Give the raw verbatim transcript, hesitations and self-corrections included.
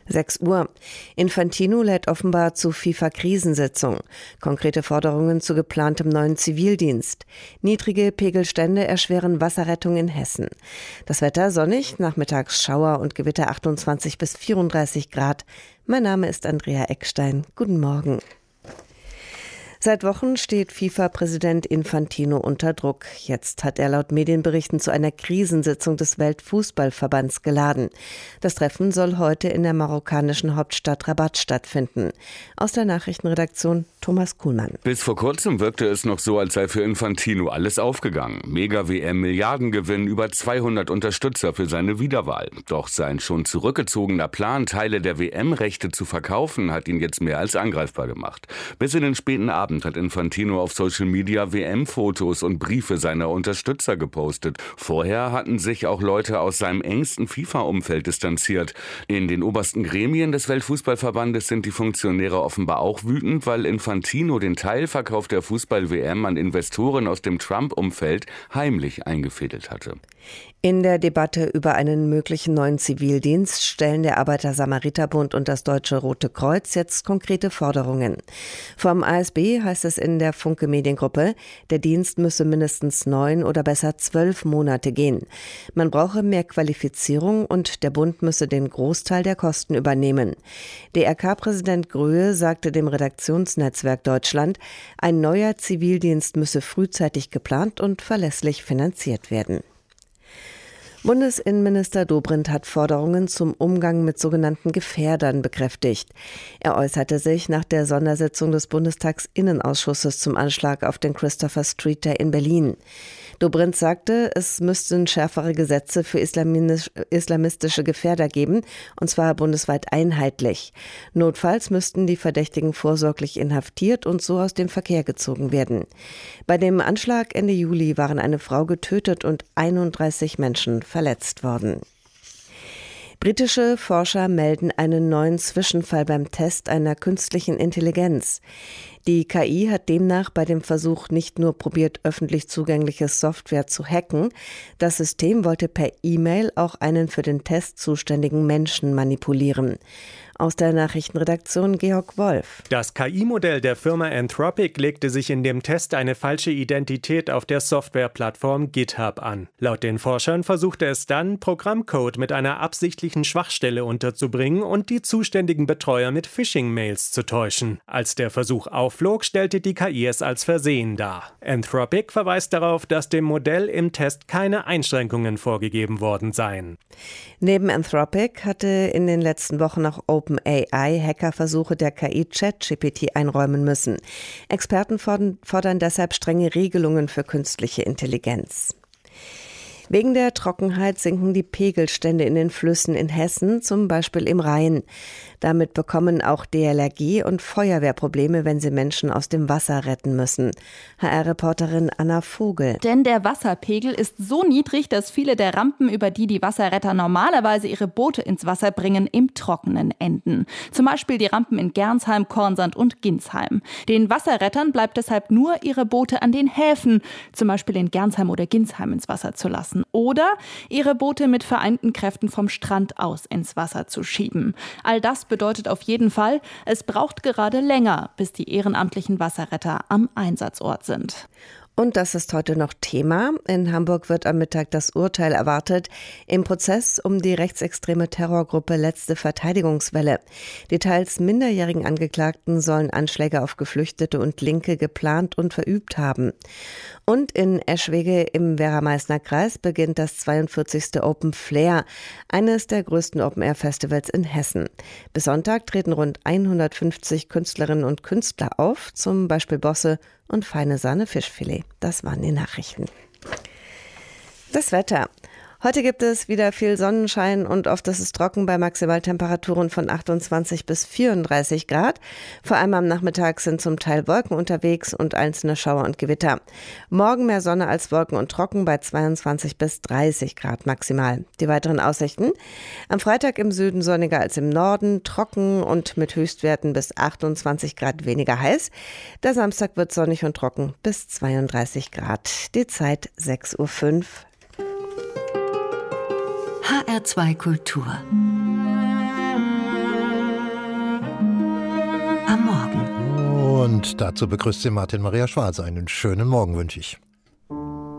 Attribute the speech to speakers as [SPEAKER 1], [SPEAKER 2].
[SPEAKER 1] sechs Uhr. Infantino lädt offenbar zu FIFA-Krisensitzung. Konkrete Forderungen zu geplantem neuen Zivildienst. Niedrige Pegelstände erschweren Wasserrettung in Hessen. Das Wetter sonnig, nachmittags Schauer und Gewitter achtundzwanzig bis vierunddreißig Grad. Mein Name ist Andrea Eckstein. Guten Morgen. Seit Wochen steht FIFA-Präsident Infantino unter Druck. Jetzt hat er laut Medienberichten zu einer Krisensitzung des Weltfußballverbands geladen. Das Treffen soll heute in der marokkanischen Hauptstadt Rabat stattfinden. Aus der Nachrichtenredaktion Thomas Kuhlmann.
[SPEAKER 2] Bis vor kurzem wirkte es noch so, als sei für Infantino alles aufgegangen. Mega-W M, Milliardengewinn, über zweihundert Unterstützer für seine Wiederwahl. Doch sein schon zurückgezogener Plan, Teile der W M-Rechte zu verkaufen, hat ihn jetzt mehr als angreifbar gemacht. Bis in den späten Abend hat Infantino auf Social Media W M-Fotos und Briefe seiner Unterstützer gepostet. Vorher hatten sich auch Leute aus seinem engsten FIFA-Umfeld distanziert. In den obersten Gremien des Weltfußballverbandes sind die Funktionäre offenbar auch wütend, weil Infantino den Teilverkauf der Fußball-W M an Investoren aus dem Trump-Umfeld heimlich eingefädelt hatte.
[SPEAKER 1] In der Debatte über einen möglichen neuen Zivildienst stellen der Arbeiter-Samariter-Bund und das Deutsche Rote Kreuz jetzt konkrete Forderungen. Vom A S B heißt es in der Funke Mediengruppe, der Dienst müsse mindestens neun oder besser zwölf Monate gehen. Man brauche mehr Qualifizierung und der Bund müsse den Großteil der Kosten übernehmen. D R K-Präsident Gröhe sagte dem Redaktionsnetzwerk Deutschland, ein neuer Zivildienst müsse frühzeitig geplant und verlässlich finanziert werden. Bundesinnenminister Dobrindt hat Forderungen zum Umgang mit sogenannten Gefährdern bekräftigt. Er äußerte sich nach der Sondersitzung des Bundestagsinnenausschusses zum Anschlag auf den Christopher Street Day in Berlin. Dobrindt sagte, es müssten schärfere Gesetze für islamistische Gefährder geben, und zwar bundesweit einheitlich. Notfalls müssten die Verdächtigen vorsorglich inhaftiert und so aus dem Verkehr gezogen werden. Bei dem Anschlag Ende Juli waren eine Frau getötet und einunddreißig Menschen verletzt worden. Britische Forscher melden einen neuen Zwischenfall beim Test einer künstlichen Intelligenz. Die K I hat demnach bei dem Versuch nicht nur probiert, öffentlich zugängliche Software zu hacken, das System wollte per E-Mail auch einen für den Test zuständigen Menschen manipulieren. Aus der Nachrichtenredaktion Georg Wolf.
[SPEAKER 3] Das K I-Modell der Firma Anthropic legte sich in dem Test eine falsche Identität auf der Softwareplattform GitHub an. Laut den Forschern versuchte es dann, Programmcode mit einer absichtlichen Schwachstelle unterzubringen und die zuständigen Betreuer mit Phishing-Mails zu täuschen. Als der Versuch aufflog, stellte die K I es als Versehen dar. Anthropic verweist darauf, dass dem Modell im Test keine Einschränkungen vorgegeben worden seien.
[SPEAKER 1] Neben Anthropic hatte in den letzten Wochen auch OpenAI Hackerversuche der K I ChatGPT einräumen müssen. Experten fordern, fordern deshalb strenge Regelungen für künstliche Intelligenz. Wegen der Trockenheit sinken die Pegelstände in den Flüssen in Hessen, zum Beispiel im Rhein. Damit bekommen auch D L R G und Feuerwehr Probleme, wenn sie Menschen aus dem Wasser retten müssen. H R-Reporterin Anna Vogel.
[SPEAKER 4] Denn der Wasserpegel ist so niedrig, dass viele der Rampen, über die die Wasserretter normalerweise ihre Boote ins Wasser bringen, im Trockenen enden. Zum Beispiel die Rampen in Gernsheim, Kornsand und Ginsheim. Den Wasserrettern bleibt deshalb nur, ihre Boote an den Häfen, zum Beispiel in Gernsheim oder Ginsheim, ins Wasser zu lassen. Oder ihre Boote mit vereinten Kräften vom Strand aus ins Wasser zu schieben. All das bedeutet auf jeden Fall, es braucht gerade länger, bis die ehrenamtlichen Wasserretter am Einsatzort sind.
[SPEAKER 1] Und das ist heute noch Thema. In Hamburg wird am Mittag das Urteil erwartet im Prozess um die rechtsextreme Terrorgruppe Letzte Verteidigungswelle. Die teils minderjährigen Angeklagten sollen Anschläge auf Geflüchtete und Linke geplant und verübt haben. Und in Eschwege im Werra-Meißner-Kreis beginnt das zweiundvierzigste Open Flair, eines der größten Open-Air-Festivals in Hessen. Bis Sonntag treten rund hundertfünfzig Künstlerinnen und Künstler auf, zum Beispiel Bosse und Feine Sahne Fischfilet. Das waren die Nachrichten. Das Wetter. Heute gibt es wieder viel Sonnenschein und oft ist es trocken bei Maximaltemperaturen von achtundzwanzig bis vierunddreißig Grad. Vor allem am Nachmittag sind zum Teil Wolken unterwegs und einzelne Schauer und Gewitter. Morgen mehr Sonne als Wolken und trocken bei zweiundzwanzig bis dreißig Grad maximal. Die weiteren Aussichten: am Freitag im Süden sonniger als im Norden, trocken und mit Höchstwerten bis achtundzwanzig Grad weniger heiß. Der Samstag wird sonnig und trocken bis zweiunddreißig Grad. Die Zeit sechs Uhr fünf.
[SPEAKER 5] H R zwei Kultur. Und dazu begrüßt Sie Martin Maria Schwarz. Einen schönen Morgen wünsche ich.